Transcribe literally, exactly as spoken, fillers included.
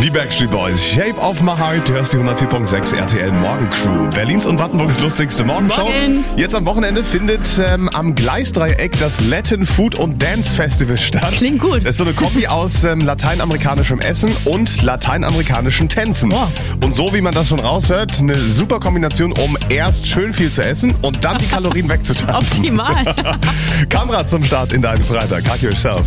Die Backstreet Boys, Shape of My Heart, du hörst die hundertvier Komma sechs R T L Morgencrew. Berlins und Brandenburgs lustigste Morgenshow. Morgen. Jetzt am Wochenende findet ähm, am Gleisdreieck das Latin Food und Dance Festival statt. Klingt gut. Das ist so eine Kombi aus ähm, lateinamerikanischem Essen und lateinamerikanischen Tänzen. Oh. Und so wie man das schon raushört, eine super Kombination, um erst schön viel zu essen und dann die Kalorien wegzutanzen. Optimal. Kamera zum Start in deinen Freitag. Hack yourself.